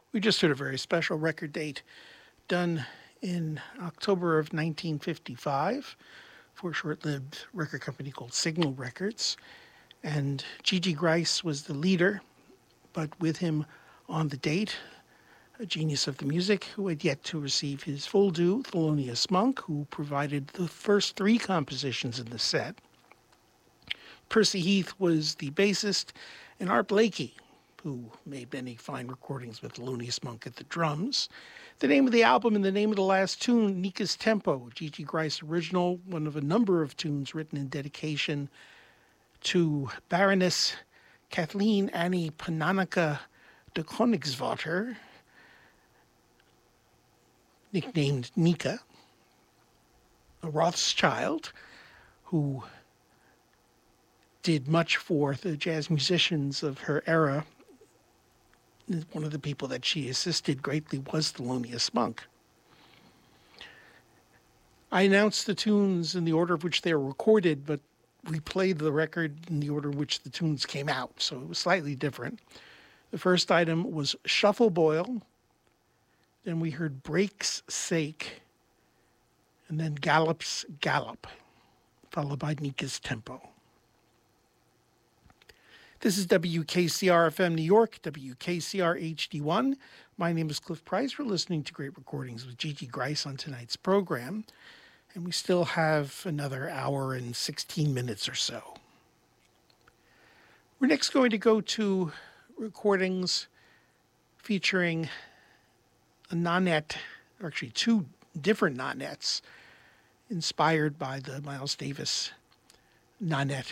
We just heard a very special record date done in October of 1955 for a short-lived record company called Signal Records. And Gigi Gryce was the leader, but with him on the date, a genius of the music who had yet to receive his full due, Thelonious Monk, who provided the first three compositions in the set. Percy Heath was the bassist, and Art Blakey, who made many fine recordings with Thelonious Monk at the drums. The name of the album and the name of the last tune, Nika's Tempo, Gigi Gryce original, one of a number of tunes written in dedication to Baroness Kathleen Annie Pananica de Koenigswarter, nicknamed Nika, a Rothschild who did much for the jazz musicians of her era. One of the people that she assisted greatly was Thelonious Monk. I announced the tunes in the order of which they were recorded, but we played the record in the order in which the tunes came out, so it was slightly different. The first item was Shuffle Boil, then we heard Break's Sake, and then Gallop's Gallop, followed by Nika's Tempo. This is WKCR-FM New York, WKCR HD1. My name is Cliff Price. We're listening to great recordings with Gigi Gryce on tonight's program, and we still have another hour and 16 minutes or so. We're next going to go to recordings featuring a nonet, or actually two different nonets, inspired by the Miles Davis nonet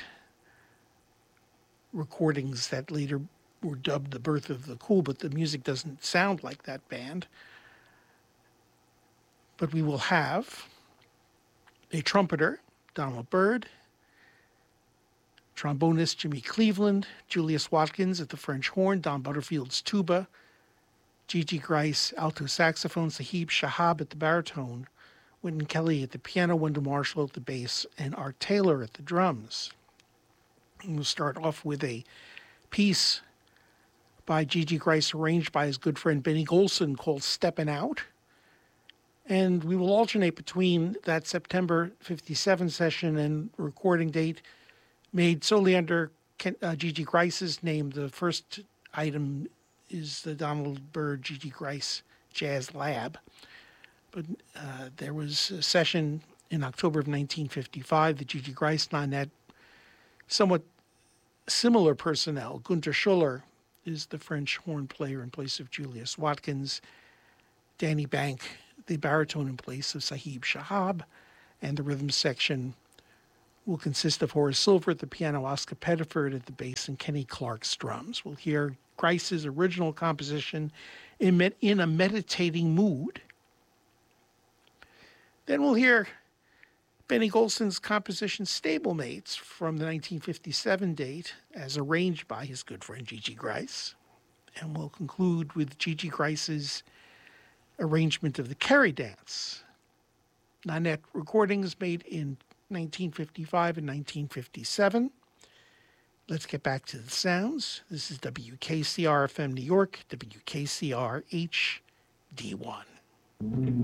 recordings that later were dubbed The Birth of the Cool, but the music doesn't sound like that band. But we will have a trumpeter, Donald Byrd, trombonist Jimmy Cleveland, Julius Watkins at the French horn, Don Butterfield's tuba, Gigi Gryce alto saxophone, Sahib Shahab at the baritone, Wynton Kelly at the piano, Wendell Marshall at the bass, and Art Taylor at the drums. We'll start off with a piece by Gigi Gryce arranged by his good friend Benny Golson called Steppin' Out. And we will alternate between that September 57 session and recording date made solely under Gigi Gryce's name. The first item is the Donald Byrd Gigi Gryce Jazz Lab. But there was a session in October of 1955, the Gigi Gryce nonet. Somewhat similar personnel. Gunter Schuller is the French horn player in place of Julius Watkins. Danny Bank, the baritone in place of Sahib Shahab. And the rhythm section will consist of Horace Silver at the piano, Oscar Pettiford at the bass, and Kenny Clark's drums. We'll hear Gryce's original composition in a meditating mood. Then we'll hear Benny Golson's composition Stablemates from the 1957 date as arranged by his good friend Gigi Gryce. And we'll conclude with Gigi Gryce's arrangement of the Kerry Dance. Nonet recordings made in 1955 and 1957. Let's get back to the sounds. This is WKCR-FM New York, WKCR HD1.